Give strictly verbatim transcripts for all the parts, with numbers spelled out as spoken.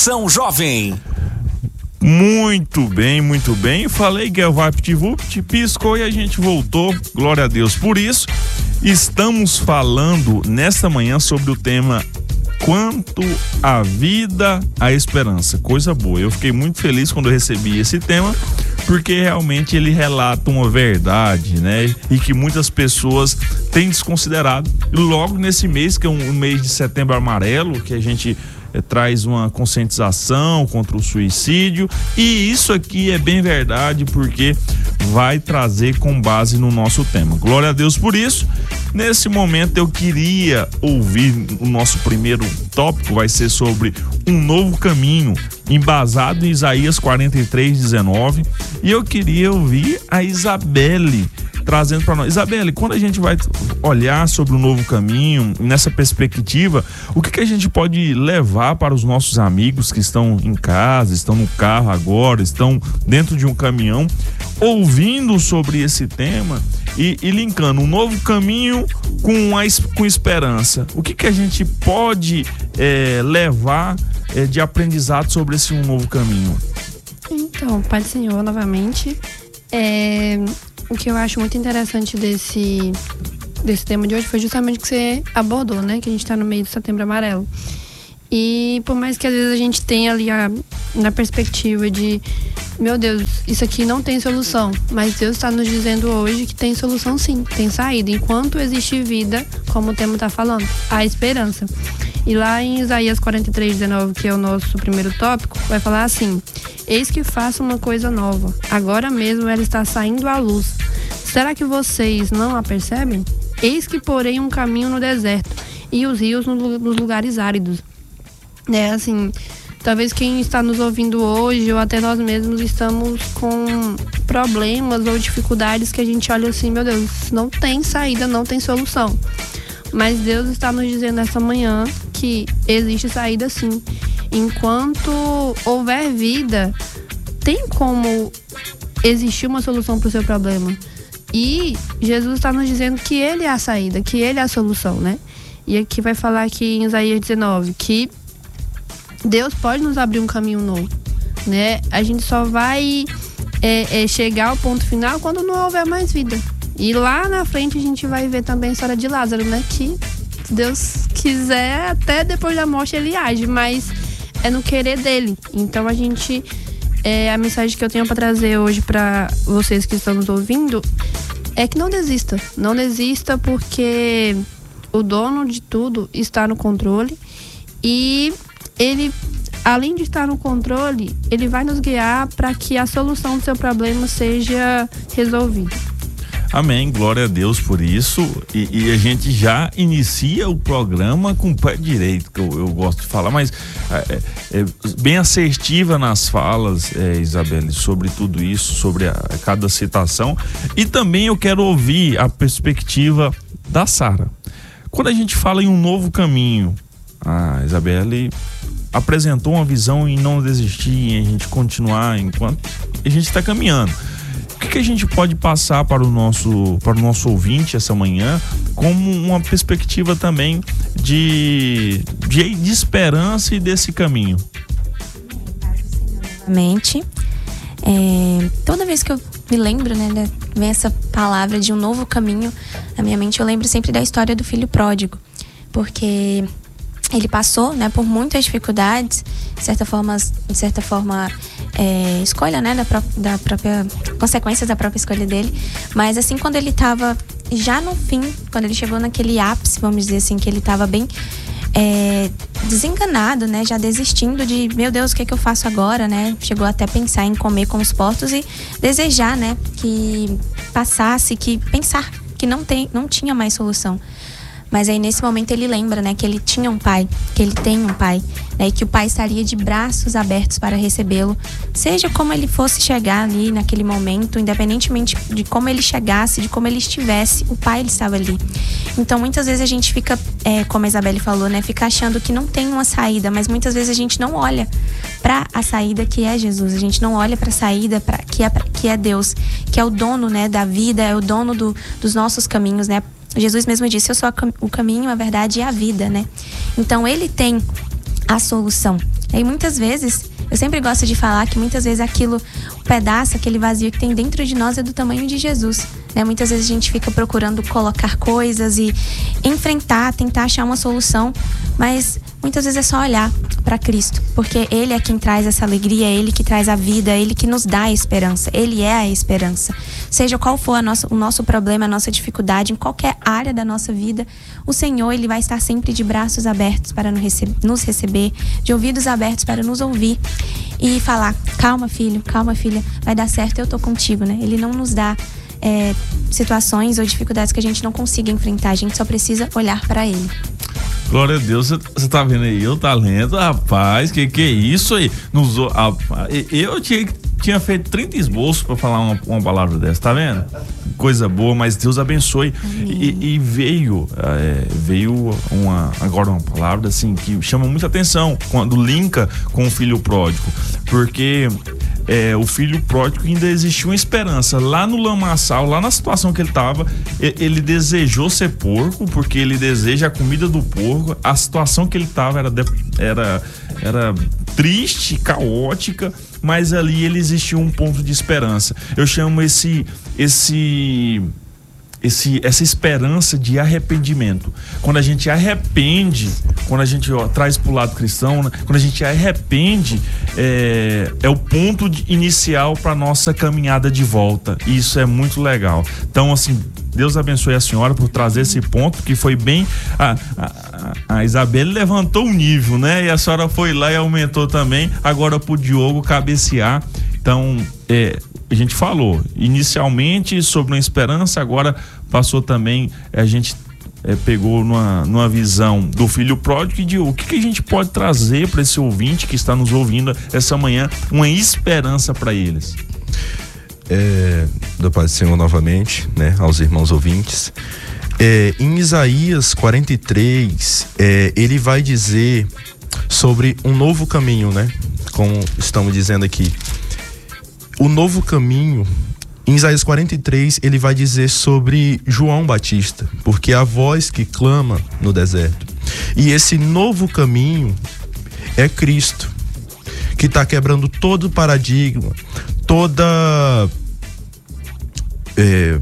São Jovem. Muito bem, muito bem. Falei que é o VaptVupt, piscou e a gente voltou. Glória a Deus por isso. Estamos falando nesta manhã sobre o tema Quanto à Vida, a Esperança. Coisa boa. Eu fiquei muito feliz quando eu recebi esse tema, porque realmente ele relata uma verdade, né? E que muitas pessoas têm desconsiderado. E logo nesse mês, que é um, um mês de Setembro Amarelo, que a gente é, traz uma conscientização contra o suicídio. E isso aqui é bem verdade, porque vai trazer com base no nosso tema. Glória a Deus por isso. Nesse momento eu queria ouvir o nosso primeiro tópico, vai ser sobre um novo caminho, embasado em Isaías quarenta e três, dezenove. E eu queria ouvir a Isabelle trazendo para nós. Isabelle, quando a gente vai olhar sobre o novo caminho, nessa perspectiva, o que, que a gente pode levar para os nossos amigos que estão em casa, estão no carro agora, estão dentro de um caminhão, ouvindo sobre esse tema e, e linkando um novo caminho com, a, com esperança? O que, que a gente pode é, levar é, de aprendizado sobre esse um novo caminho? Então, Pai do Senhor, novamente, é, o que eu acho muito interessante desse, desse tema de hoje foi justamente o que você abordou, né? Que a gente está no meio do Setembro Amarelo. E por mais que às vezes a gente tenha ali a, na perspectiva de, meu Deus, isso aqui não tem solução, mas Deus está nos dizendo hoje que tem solução sim, tem saída. Enquanto existe vida, como o tema está falando, há esperança. E lá em Isaías quarenta e três, dezenove, que é o nosso primeiro tópico, vai falar assim: eis que faço uma coisa nova, agora mesmo ela está saindo à luz. Será que vocês não a percebem? Eis que porei um caminho no deserto e os rios nos lugares áridos. É assim, talvez quem está nos ouvindo hoje ou até nós mesmos estamos com problemas ou dificuldades que a gente olha assim, meu Deus, não tem saída, não tem solução. Mas Deus está nos dizendo essa manhã que existe saída sim. Enquanto houver vida, tem como existir uma solução para o seu problema. E Jesus está nos dizendo que Ele é a saída, que Ele é a solução, né? E aqui vai falar aqui em Isaías dezenove que Deus pode nos abrir um caminho novo, né? A gente só vai é, é, chegar ao ponto final quando não houver mais vida. E lá na frente a gente vai ver também a história de Lázaro, né? Que se Deus quiser, até depois da morte ele age, mas é no querer dele. Então a gente, é, a mensagem que eu tenho para trazer hoje para vocês que estão nos ouvindo é que não desista. Não desista, porque o dono de tudo está no controle e ele, além de estar no controle, ele vai nos guiar para que a solução do seu problema seja resolvida. Amém, glória a Deus por isso. E, e a gente já inicia o programa com o pé direito, que eu, eu gosto de falar, mas é, é, bem assertiva nas falas, é, Isabelle, sobre tudo isso, sobre a, a cada citação. E também eu quero ouvir a perspectiva da Sara. Quando a gente fala em um novo caminho, a Isabelle apresentou uma visão em não desistir, em a gente continuar enquanto a gente está caminhando. O que, que a gente pode passar para o nosso, para o nosso ouvinte essa manhã como uma perspectiva também de, de, de esperança e desse caminho? Novamente, é, toda vez que eu me lembro, né, vem essa palavra de um novo caminho na minha mente, eu lembro sempre da história do filho pródigo, porque ele passou, né, por muitas dificuldades, de certa forma, de certa forma é, escolha, né, da, pró- da própria, consequências da própria escolha dele, mas assim, quando ele estava já no fim, quando ele chegou naquele ápice, vamos dizer assim, que ele estava bem é, desenganado, né, já desistindo de, meu Deus, o que é que eu faço agora, né, chegou até a pensar em comer com os porcos e desejar, né, que passasse, que pensar que não, tem, não tinha mais solução. Mas aí nesse momento ele lembra, né, que ele tinha um pai, que ele tem um pai, né, e que o pai estaria de braços abertos para recebê-lo, seja como ele fosse chegar ali naquele momento, independentemente de como ele chegasse, de como ele estivesse, o pai ele estava ali. Então muitas vezes a gente fica, é, como a Isabelle falou, né, fica achando que não tem uma saída, mas muitas vezes a gente não olha para a saída que é Jesus, a gente não olha para a saída pra, que, é, que é Deus, que é o dono, né, da vida, é o dono do, dos nossos caminhos, né. Jesus mesmo disse, eu sou o caminho, a verdade e a vida, né? Então ele tem a solução. E muitas vezes, eu sempre gosto de falar que muitas vezes aquilo, o pedaço, aquele vazio que tem dentro de nós é do tamanho de Jesus, né? Muitas vezes a gente fica procurando colocar coisas e enfrentar, tentar achar uma solução, mas muitas vezes é só olhar para Cristo, porque Ele é quem traz essa alegria, é Ele que traz a vida, é Ele que nos dá a esperança, Ele é a esperança. Seja qual for a nossa, o nosso problema, a nossa dificuldade, em qualquer área da nossa vida, o Senhor, Ele vai estar sempre de braços abertos para nos receber, de ouvidos abertos para nos ouvir e falar: calma, filho, calma, filha, vai dar certo, eu tô contigo, né? Ele não nos dá é, situações ou dificuldades que a gente não consiga enfrentar, a gente só precisa olhar para Ele. Glória a Deus, você tá vendo aí o talento, rapaz, que que é isso aí? Nos, a, eu tinha, tinha feito trinta esboços para falar uma, uma palavra dessa, tá vendo? Coisa boa, mas Deus abençoe. E, e veio, é, veio uma, agora uma palavra assim que chama muita atenção, quando linka com o filho pródigo, porque é, o filho pródigo ainda existia uma esperança. Lá no lamaçal, lá na situação que ele estava, ele desejou ser porco, porque ele deseja a comida do porco. A situação que ele estava era, era, era triste, caótica, mas ali ele existia um ponto de esperança. Eu chamo esse, esse, esse, essa esperança de arrependimento. Quando a gente arrepende, quando a gente ó, traz para o lado cristão, né? Quando a gente arrepende, é, é o ponto de, inicial para nossa caminhada de volta. E isso é muito legal. Então, assim, Deus abençoe a senhora por trazer esse ponto, que foi bem... A, a, a Isabelle levantou o nível, né? E a senhora foi lá e aumentou também. Agora pro Diogo cabecear. Então, é, a gente falou inicialmente sobre uma esperança, agora passou também, a gente é, pegou numa, numa visão do filho pródigo e de o que, que a gente pode trazer para esse ouvinte que está nos ouvindo essa manhã, uma esperança para eles. É, do Pai do Senhor novamente, né, aos irmãos ouvintes. É, em Isaías quarenta e três, é, ele vai dizer sobre um novo caminho, né? Como estamos dizendo aqui. O novo caminho, em Isaías quarenta e três, ele vai dizer sobre João Batista, porque é a voz que clama no deserto. E esse novo caminho é Cristo, que está quebrando todo o paradigma, toda... É,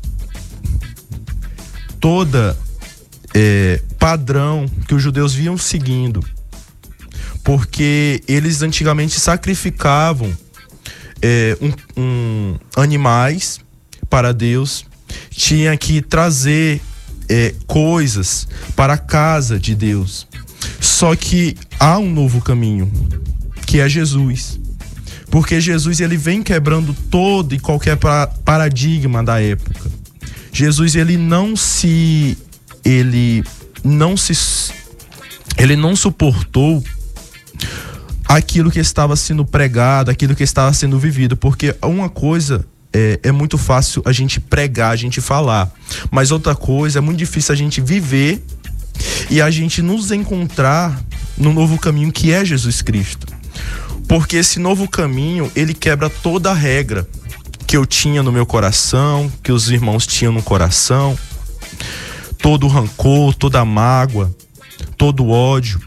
toda é, padrão que os judeus vinham seguindo, porque eles antigamente sacrificavam é, um, um, animais para Deus, tinha que trazer é, coisas para a casa de Deus. Só que há um novo caminho, que é Jesus. Porque Jesus, ele vem quebrando todo e qualquer paradigma da época. Jesus, ele não se ele não se ele não suportou aquilo que estava sendo pregado, aquilo que estava sendo vivido, porque uma coisa é, é muito fácil a gente pregar, a gente falar, mas outra coisa é muito difícil a gente viver e a gente nos encontrar no novo caminho que é Jesus Cristo. Porque esse novo caminho, ele quebra toda a regra que eu tinha no meu coração, que os irmãos tinham no coração, todo o rancor, toda a mágoa, todo o ódio.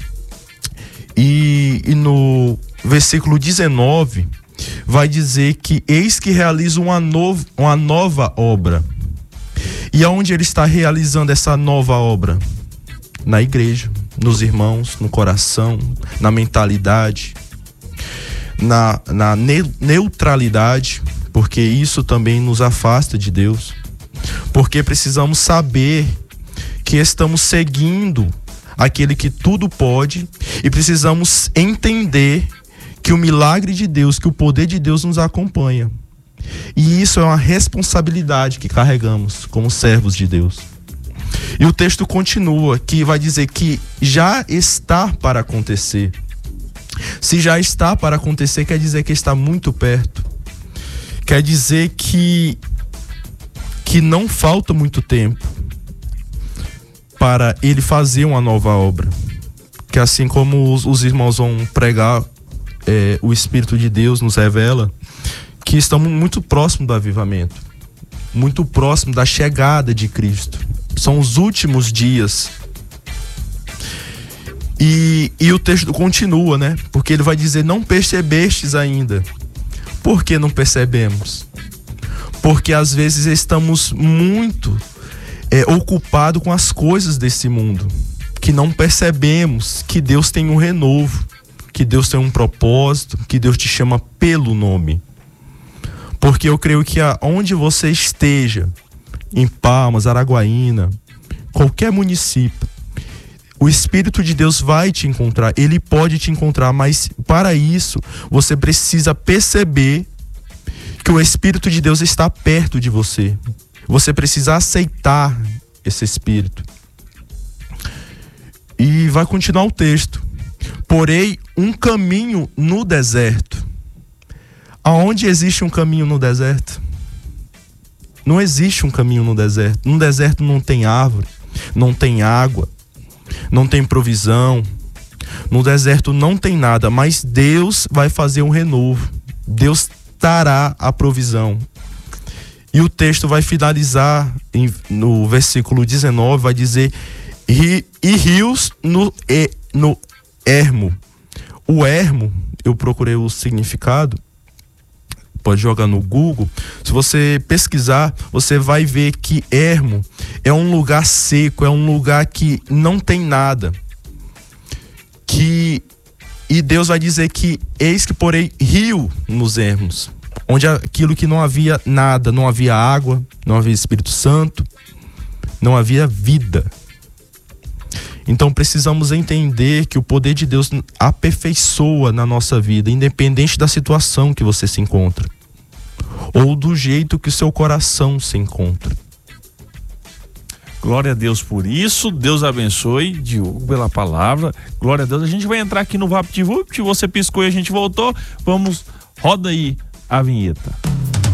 E, e no versículo dezenove vai dizer que eis que realiza uma, novo, uma nova obra. E aonde ele está realizando essa nova obra? Na igreja, nos irmãos, no coração, na mentalidade, na, na ne- neutralidade, porque isso também nos afasta de Deus, porque precisamos saber que estamos seguindo aquele que tudo pode e precisamos entender que o milagre de Deus, que o poder de Deus nos acompanha, e isso é uma responsabilidade que carregamos como servos de Deus. E o texto continua, que vai dizer que já está para acontecer. Se já está para acontecer, quer dizer que está muito perto. Quer dizer que, que não falta muito tempo para ele fazer uma nova obra. Que assim como os, os irmãos vão pregar, é, o Espírito de Deus nos revela que estamos muito próximos do avivamento, muito próximo da chegada de Cristo. São os últimos dias. E, e o texto continua, né? Porque ele vai dizer: não percebestes ainda. Por que não percebemos? Porque às vezes estamos muito é, ocupados com as coisas desse mundo, que não percebemos que Deus tem um renovo, que Deus tem um propósito, que Deus te chama pelo nome. Porque eu creio que aonde você esteja, em Palmas, Araguaína, qualquer município, o Espírito de Deus vai te encontrar, ele pode te encontrar, mas para isso você precisa perceber que o Espírito de Deus está perto de você. Você precisa aceitar esse Espírito. E vai continuar o texto. Porém, um caminho no deserto. Aonde existe um caminho no deserto? Não existe um caminho no deserto. No deserto não tem árvore, não tem água, não tem provisão. No deserto não tem nada, mas Deus vai fazer um renovo. Deus dará a provisão. E o texto vai finalizar em, no versículo dezenove, vai dizer: e, e rios no, e, no ermo. O ermo, eu procurei o significado, pode jogar no Google. Se você pesquisar, você vai ver que ermo é um lugar seco, é um lugar que não tem nada. Que, e Deus vai dizer que eis que porei rio nos ermos, onde aquilo que não havia nada, não havia água, não havia Espírito Santo, não havia vida. Então precisamos entender que o poder de Deus aperfeiçoa na nossa vida, independente da situação que você se encontra, ou do jeito que o seu coração se encontra. Glória a Deus por isso. Deus abençoe, Diogo, pela palavra. Glória a Deus. A gente vai entrar aqui no VaptVupt. Você piscou e a gente voltou. Vamos, roda aí a vinheta.